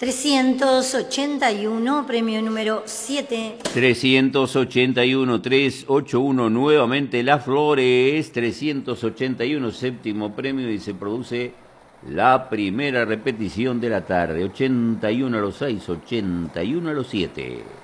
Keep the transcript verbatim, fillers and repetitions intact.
trescientos ochenta y uno, premio número siete. trescientos ochenta y uno, trescientos ochenta y uno, nuevamente Las Flores, trescientos ochenta y uno, séptimo premio, y se produce la primera repetición de la tarde. ochenta y uno a los seis, ochenta y uno a los siete.